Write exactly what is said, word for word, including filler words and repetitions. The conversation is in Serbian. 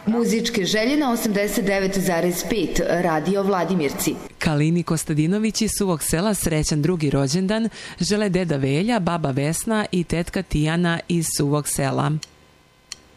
Muzičke želje na osamdeset devet zarez pet Radio Vladimirci. Kalini Kostadinović iz Suvog Sela srećan drugi rođendan žele deda Velja, baba Vesna i tetka Tijana iz Suvog Sela.